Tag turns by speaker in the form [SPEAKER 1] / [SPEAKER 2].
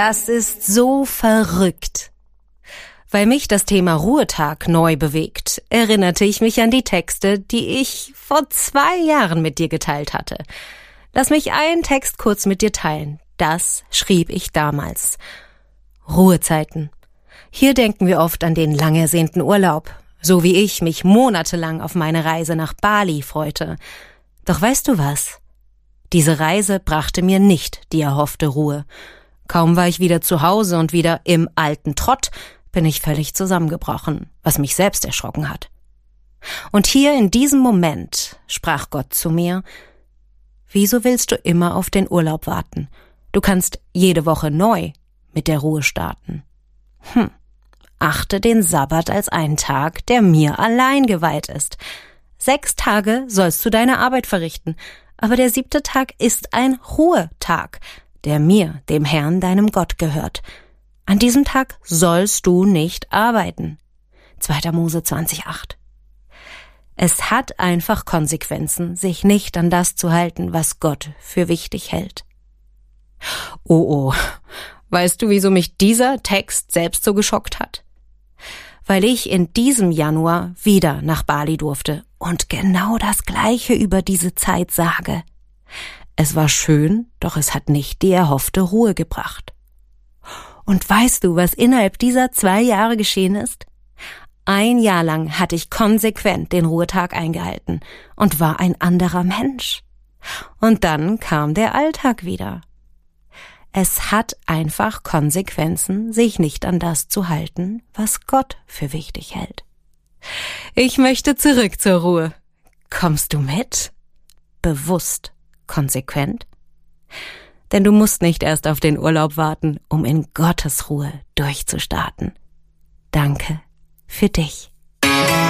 [SPEAKER 1] Das ist so verrückt. Weil mich das Thema Ruhetag neu bewegt, erinnerte ich mich an die Texte, die ich vor 2 Jahren mit dir geteilt hatte. Lass mich einen Text kurz mit dir teilen. Das schrieb ich damals. Ruhezeiten. Hier denken wir oft an den lang ersehnten Urlaub, so wie ich mich monatelang auf meine Reise nach Bali freute. Doch weißt du was? Diese Reise brachte mir nicht die erhoffte Ruhe. Kaum war ich wieder zu Hause und wieder im alten Trott, bin ich völlig zusammengebrochen, was mich selbst erschrocken hat. Und hier in diesem Moment sprach Gott zu mir: Wieso willst du immer auf den Urlaub warten? Du kannst jede Woche neu mit der Ruhe starten. Achte den Sabbat als einen Tag, der mir allein geweiht ist. 6 Tage sollst du deine Arbeit verrichten, aber der 7. Tag ist ein Ruhetag, der mir, dem Herrn, deinem Gott, gehört. An diesem Tag sollst du nicht arbeiten. 2. Mose 20,8. Es hat einfach Konsequenzen, sich nicht an das zu halten, was Gott für wichtig hält. Oh, weißt du, wieso mich dieser Text selbst so geschockt hat? Weil ich in diesem Januar wieder nach Bali durfte und genau das Gleiche über diese Zeit sage. Es war schön, doch es hat nicht die erhoffte Ruhe gebracht. Und weißt du, was innerhalb dieser 2 Jahre geschehen ist? 1 Jahr lang hatte ich konsequent den Ruhetag eingehalten und war ein anderer Mensch. Und dann kam der Alltag wieder. Es hat einfach Konsequenzen, sich nicht an das zu halten, was Gott für wichtig hält. Ich möchte zurück zur Ruhe. Kommst du mit? Bewusst, konsequent? Denn du musst nicht erst auf den Urlaub warten, um in Gottes Ruhe durchzustarten. Danke für dich.